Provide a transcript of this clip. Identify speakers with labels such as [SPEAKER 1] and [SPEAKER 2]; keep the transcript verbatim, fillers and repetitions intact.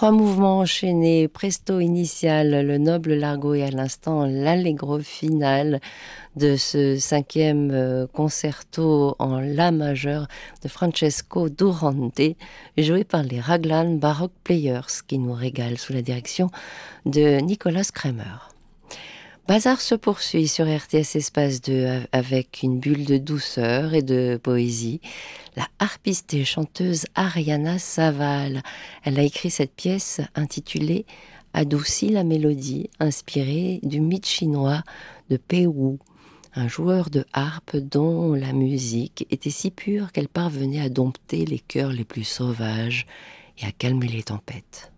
[SPEAKER 1] Trois mouvements enchaînés, presto initial, le noble largo et à l'instant l'allegro final de ce cinquième euh, concerto en la majeur de Francesco Durante, joué par les Raglan Baroque Players, qui nous régale sous la direction de Nicolas Kremer. Bazar se poursuit sur R T S Espace deux avec une bulle de douceur et de poésie. La harpiste et chanteuse Ariana Saval. Elle a écrit cette pièce intitulée Adoucis la mélodie, inspirée du mythe chinois de Pei Wu, un joueur de harpe dont la musique était si pure qu'elle parvenait à dompter les cœurs les plus sauvages et à calmer les tempêtes.